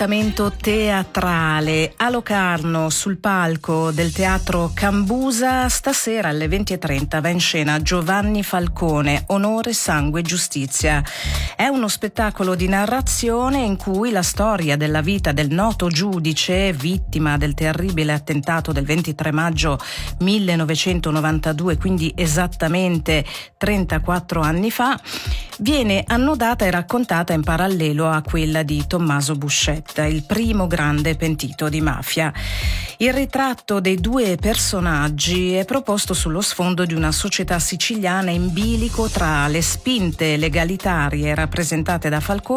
appuntamento teatrale a Locarno sul palco del Teatro Cambusa. Stasera alle 20:30 va in scena Giovanni Falcone, Onore, Sangue, Giustizia. È uno spettacolo di narrazione in cui la storia della vita del noto giudice, vittima del terribile attentato del 23 maggio 1992, quindi esattamente 34 anni fa, viene annodata e raccontata in parallelo a quella di Tommaso Buscetta, il primo grande pentito di mafia. Il ritratto dei due personaggi è proposto sullo sfondo di una società siciliana in bilico tra le spinte legalitarie rappresentate da Falcone